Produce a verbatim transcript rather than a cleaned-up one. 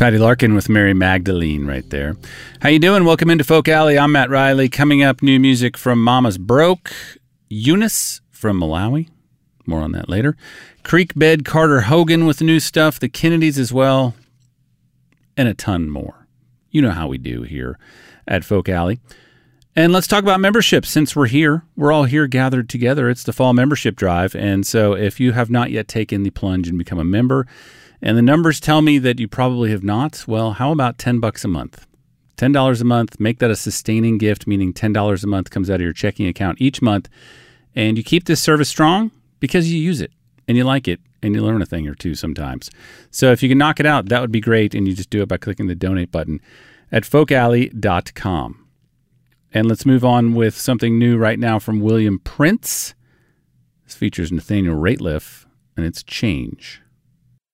Patty Larkin with Mary Magdalene right there. How you doing? Welcome into Folk Alley. I'm Matt Riley. Coming up, new music from Mama's Broke, Eunice from Malawi. More on that later. Creek Bed Carter Hogan with new stuff, the Kennedys as well, and a ton more. You know how we do here at Folk Alley. And let's talk about membership. Since we're here, we're all here gathered together. It's the fall membership drive. And so if you have not yet taken the plunge and become a member, and the numbers tell me that you probably have not, well, how about ten bucks a month? ten dollars a month, make that a sustaining gift, meaning ten dollars a month comes out of your checking account each month. And you keep this service strong because you use it and you like it and you learn a thing or two sometimes. So if you can knock it out, that would be great. And you just do it by clicking the donate button at folk alley dot com. And let's move on with something new right now from William Prince. This features Nathaniel Rateliff, and it's Change.